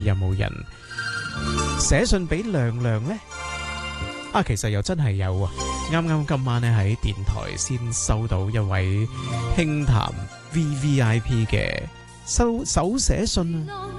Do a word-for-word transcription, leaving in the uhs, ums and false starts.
有冇人寫信俾亮亮呢？啊，其實又真係有啊！啱啱今晚咧喺電台先收到一位輕談 V V I P 嘅手手寫信啊！